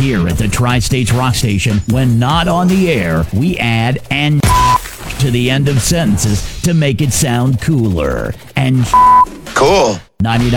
Here at the Tri-States Rock Station, when not on the air, we add and to the end of sentences to make it sound cooler. And Cool. 99.